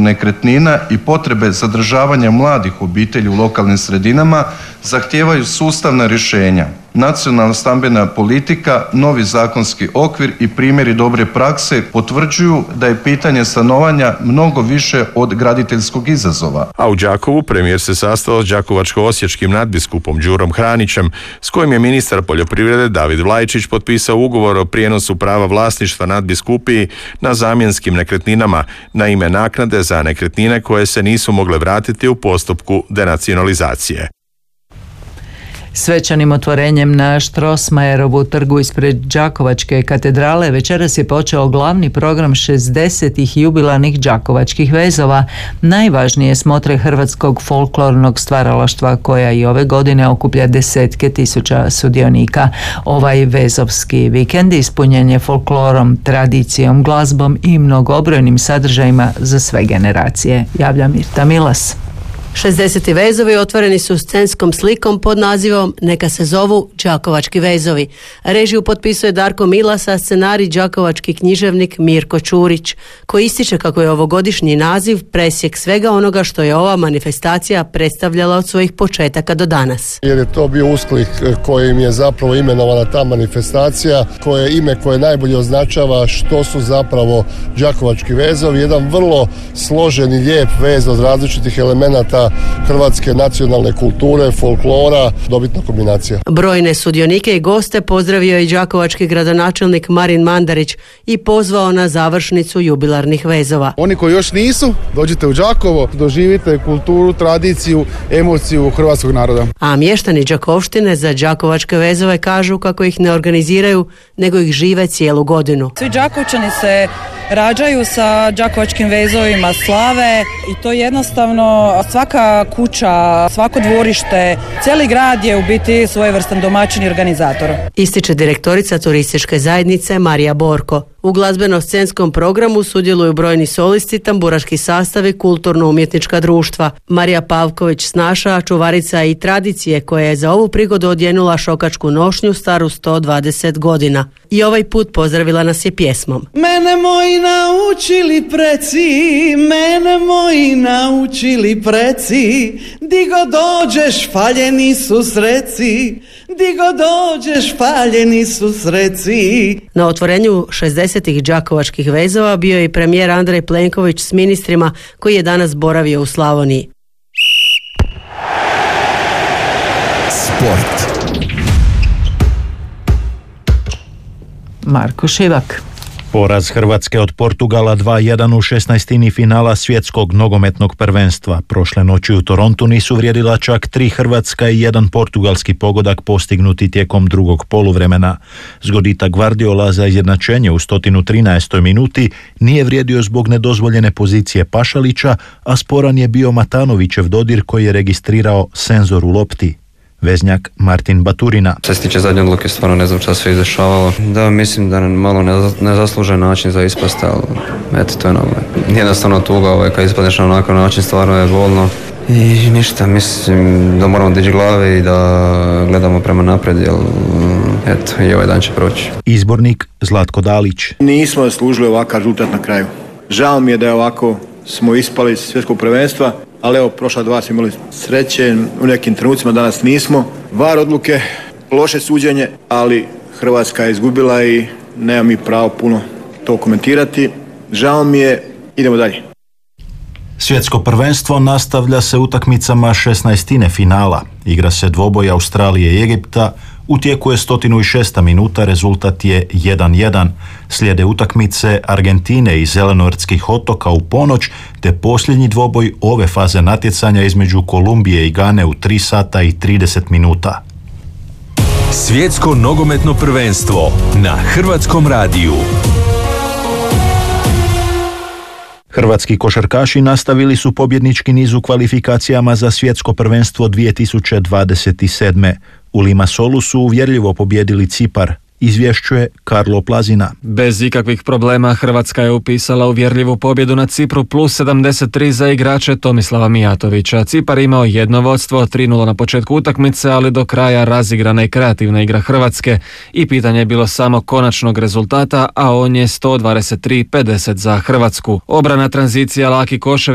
nekretnina i potrebe zadržavanja mladih obitelji u lokalnim sredinama zahtijevaju sustavna rješenja. Nacionalna stambena politika, novi zakonski okvir i primjeri dobre prakse potvrđuju da je pitanje stanovanja mnogo više od graditeljskog izazova. A u Đakovu premijer se sastao s đakovačko-osječkim nadbiskupom Đurom Hranićem, s kojim je ministar poljoprivrede David Vlajčić potpisao ugovor o prijenosu prava vlasništva nadbiskupiji na zamjenskim nekretninama na ime naknade za nekretnine koje se nisu mogle vratiti u postupku denacionalizacije. Svečanim otvorenjem na Strossmayerovu trgu ispred Đakovačke katedrale večeras je počeo glavni program 60. jubilarnih đakovačkih vezova, najvažnije smotre hrvatskog folklornog stvaralaštva koja i ove godine okuplja desetke tisuća sudionika. Ovaj vezovski vikend ispunjen je folklorom, tradicijom, glazbom i mnogobrojnim sadržajima za sve generacije. Javlja Mirta Milas. 60. vezovi otvoreni su scenskom slikom pod nazivom Neka se zovu Đakovački vezovi. Režiju potpisuje Darko Milas, a scenarij đakovački književnik Mirko Čurić, koji ističe kako je ovogodišnji naziv presjek svega onoga što je ova manifestacija predstavljala od svojih početaka do danas. Jer je to bio usklik kojim je zapravo imenovana ta manifestacija, koje ime koje najbolje označava što su zapravo Đakovački vezovi, jedan vrlo složen i lijep vez od različitih elemenata hrvatske nacionalne kulture, folklora, dobitna kombinacija. Brojne sudionike i goste pozdravio je đakovački gradonačelnik Marin Mandarić i pozvao na završnicu jubilarnih vezova. Oni koji još nisu, dođite u Đakovo, doživite kulturu, tradiciju, emociju hrvatskog naroda. A mještani Đakovštine za đakovačke vezove kažu kako ih ne organiziraju, nego ih žive cijelu godinu. Svi Đakovčani se rađaju sa đakovačkim vezovima, slave i to jednostavno svaka kuća, svako dvorište, cijeli grad je u biti svojevrstan domaćin i organizator. Ističe direktorica turističke zajednice Marija Borko. U glazbeno-scenskom programu sudjeluju brojni solisti, tamburaški sastavi, kulturno-umjetnička društva. Marija Pavković-Snaša, čuvarica i tradicije koja je za ovu prigodu odjenula šokačku nošnju staru 120 godina. I ovaj put pozdravila nas je pjesmom. Mene moji naučili preci, mene moji naučili preci, di god dođeš faljeni su sreci, di god dođeš faljeni su sreci. Na otvorenju 60. đakovačkih vezova bio je i premijer Andrej Plenković s ministrima koji je danas boravio u Slavoniji. Sport. Marko Šivak. Poraz Hrvatske od Portugala 2-1 u 16. finala svjetskog nogometnog prvenstva. Prošle noći u Torontu nisu vrijedila čak 3 hrvatska i 1 portugalski pogodak postignuti tijekom drugog poluvremena. Zgoditak Guardiola za izjednačenje u 113. minuti nije vrijedio zbog nedozvoljene pozicije Pašalića, a sporan je bio Matanovićev dodir koji je registrirao senzor u lopti. Veznjak Martin Baturina. Što se tiče zadnje odluke, stvarno ne znam šta se izdešavalo. Da, mislim da malo nezaslužen način za ispast, ali eto, to je jednostavno tuga, kad ispadneš na onakav način, stvarno je bolno. I ništa, mislim da moramo dići glave i da gledamo prema naprijed, jer eto, i ovaj dan će proći. Izbornik Zlatko Dalić. Nismo zaslužili ovakav rezultat na kraju. Žao mi je da je ovako smo ispali iz svjetskog prvenstva, ali evo, prošla 2 smo imali sreće, u nekim trenucima danas nismo. VAR odluke, loše suđenje, ali Hrvatska je izgubila i nema mi pravo puno to komentirati. Žao mi je, idemo dalje. Svjetsko prvenstvo nastavlja se utakmicama 16. finala. Igra se dvoboj Australije i Egipta. U tijeku je 106. minuta, rezultat je 1-1. Slijede utakmice Argentine i Zelenortskih otoka u ponoć, te posljednji dvoboj ove faze natjecanja između Kolumbije i Gane u 3 sata i 30 minuta. Svjetsko nogometno prvenstvo na Hrvatskom radiju. Hrvatski košarkaši nastavili su pobjednički niz u kvalifikacijama za svjetsko prvenstvo 2027. U Limassolu su uvjerljivo pobijedili Cipar. Izvješćuje Karlo Plazina. Bez ikakvih problema Hrvatska je upisala uvjerljivu pobjedu na Cipru plus 73 za igrače Tomislava Mijatovića. Cipar imao jedno vodstvo, 3-0 na početku utakmice, ali do kraja razigrana i kreativna igra Hrvatske i pitanje je bilo samo konačnog rezultata, a on je 123-50 za Hrvatsku. Obrana, tranzicija, laki koševi